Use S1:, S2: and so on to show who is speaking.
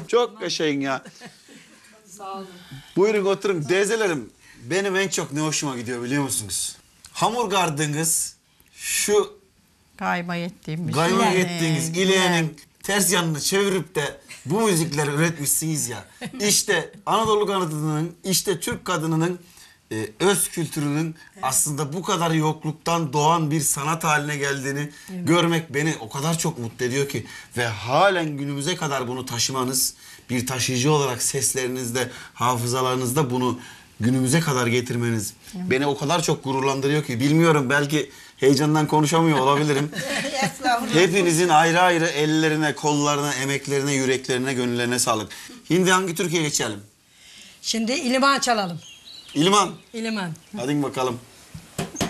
S1: Çok yaşayın ya.
S2: Sağ olun.
S1: Buyurun oturun. Teyzelerim, benim en çok ne hoşuma gidiyor biliyor musunuz? Hamur kardığınız, şu
S3: Kayma ettiğimiz.
S1: ettiğiniz ileğenin ters yanını çevirip de bu müzikleri üretmişsiniz ya. İşte Anadolu kadınının, işte Türk kadınının öz kültürünün aslında bu kadar yokluktan doğan bir sanat haline geldiğini görmek beni o kadar çok mutlu ediyor ki. Ve halen günümüze kadar bunu taşımanız, bir taşıyıcı olarak seslerinizde, hafızalarınızda bunu günümüze kadar getirmeniz beni o kadar çok gururlandırıyor ki. Bilmiyorum, belki heyecandan konuşamıyor olabilirim. Hepinizin ayrı ayrı ellerine, kollarına, emeklerine, yüreklerine, gönüllerine sağlık. Şimdi hangi türküye geçelim?
S2: Şimdi İliman çalalım.
S1: İlman.
S2: İliman.
S1: Hadi bakalım.